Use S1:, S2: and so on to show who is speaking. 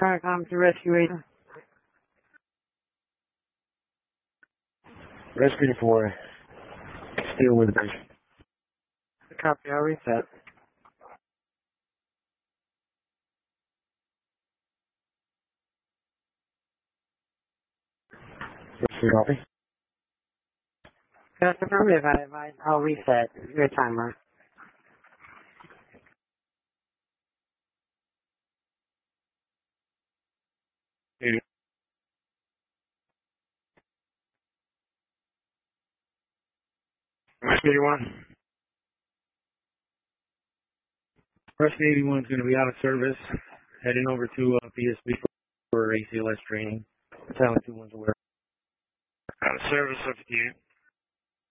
S1: Carcom to Rescue 8.
S2: Rescue 4. Still with the base.
S1: Copy, I'll reset.
S2: Rescue copy.
S1: Just affirmative, I'll reset your timer.
S2: Rescue 81. Rescue 81 is going to be out of service, heading over to PSB for ACLS training. Talent 21's aware. Out of service, substitute.